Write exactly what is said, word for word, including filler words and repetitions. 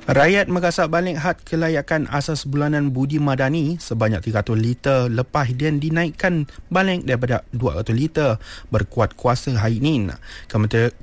Rakyat mengasak balik had kelayakan asas bulanan Budi Madani sebanyak tiga ratus liter lepas dan dinaikkan balik daripada dua ratus liter berkuat kuasa hari ini. Kementerian